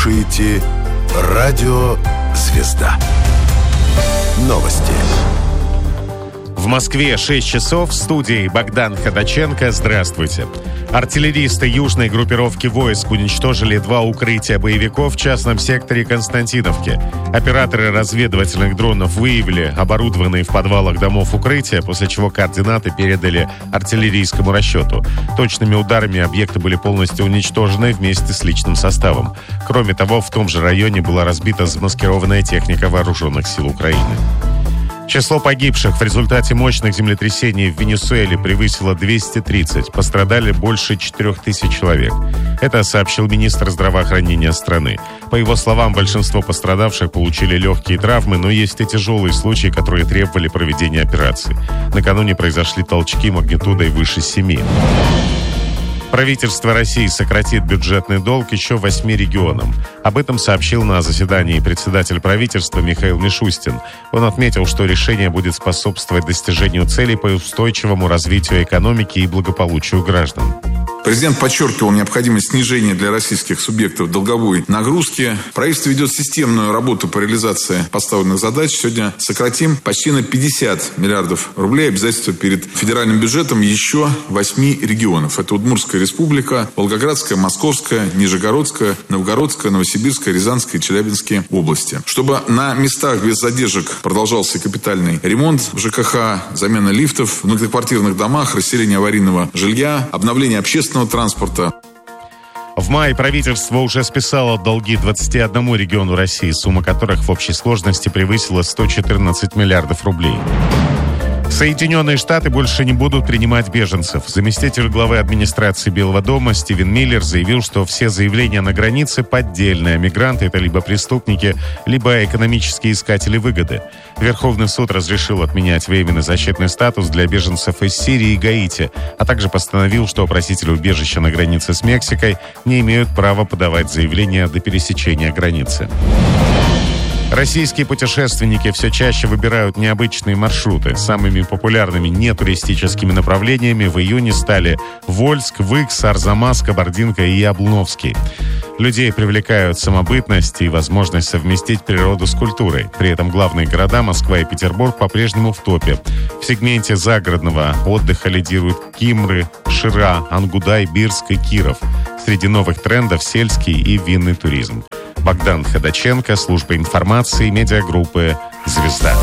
слушаете радио «Звезда». Новости. В Москве 6 часов. В студии Богдан Ходаченко. Здравствуйте. Артиллеристы южной группировки войск уничтожили 2 укрытия боевиков в частном секторе Константиновки. Операторы разведывательных дронов выявили оборудованные в подвалах домов укрытия, после чего координаты передали артиллерийскому расчету. Точными ударами объекты были полностью уничтожены вместе с личным составом. Кроме того, в том же районе была разбита замаскированная техника вооруженных сил Украины. Число погибших в результате мощных землетрясений в Венесуэле превысило 230. Пострадали больше 4000 человек. Это сообщил министр здравоохранения страны. По его словам, большинство пострадавших получили легкие травмы, но есть и тяжелые случаи, которые требовали проведения операции. Накануне произошли толчки магнитудой выше 7. Правительство России сократит бюджетный долг еще 8 регионам. Об этом сообщил на заседании председатель правительства Михаил Мишустин. Он отметил, что решение будет способствовать достижению целей по устойчивому развитию экономики и благополучию граждан. Президент подчеркивал необходимость снижения для российских субъектов долговой нагрузки. Правительство ведет системную работу по реализации поставленных задач. Сегодня сократим почти на 50 миллиардов рублей обязательства перед федеральным бюджетом еще 8 регионов. Это Удмуртская республика, Волгоградская, Московская, Нижегородская, Новгородская, Новосибирская, Рязанская и Челябинские области. Чтобы на местах без задержек продолжался капитальный ремонт в ЖКХ, замена лифтов в многоквартирных домах, расселение аварийного жилья, обновление общественного транспорта. В мае правительство уже списало долги 21 региону России, сумма которых в общей сложности превысила 114 миллиардов рублей. Соединенные Штаты больше не будут принимать беженцев. Заместитель главы администрации Белого дома Стивен Миллер заявил, что все заявления на границе поддельные. Мигранты — это либо преступники, либо экономические искатели выгоды. Верховный суд разрешил отменять временный защитный статус для беженцев из Сирии и Гаити, а также постановил, что просители убежища на границе с Мексикой не имеют права подавать заявления до пересечения границы. Российские путешественники все чаще выбирают необычные маршруты. Самыми популярными нетуристическими направлениями в июне стали Вольск, Выкс, Арзамас, Кабардинка и Яблоновский. Людей привлекают самобытность и возможность совместить природу с культурой. При этом главные города Москва и Петербург по-прежнему в топе. В сегменте загородного отдыха лидируют Кимры, Шира, Ангудай, Бирск и Киров. Среди новых трендов сельский и винный туризм. Богдан Ходаченко, служба информации, медиагруппы «Звезда».